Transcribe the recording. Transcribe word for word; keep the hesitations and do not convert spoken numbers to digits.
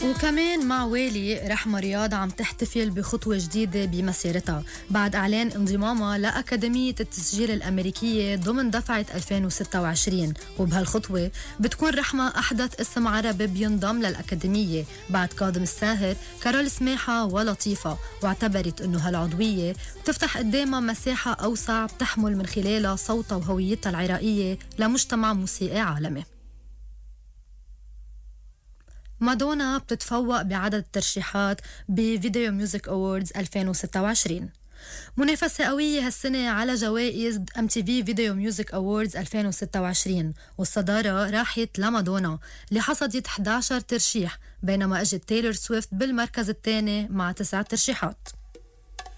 وكمان مع ويلي رحمة رياض عم تحتفل بخطوة جديدة بمسيرتها بعد إعلان انضمامها لأكاديمية التسجيل الأمريكية ضمن دفعة ألفين وستة وعشرين. وبهالخطوة بتكون رحمة أحدث اسم عربي بينضم للأكاديمية بعد كاظم الساهر، كارول سماحة ولطيفة، واعتبرت أنه هالعضوية بتفتح قدامها مساحة أوسع بتحمل من خلالها صوتها وهويتها العراقية لمجتمع موسيقي عالمي. مادونا بتتفوق بعدد الترشيحات بفيديو ميوزك أووردز ألفين وستة وعشرين. منافسة قوية هالسنة على جوائز ام تي في فيديو ميوزك أووردز ألفين وستة وعشرين، والصدارة راحت لمادونا اللي حصدت إحدى عشر ترشيح، بينما اجت تايلور سويفت بالمركز الثاني مع تسع ترشيحات.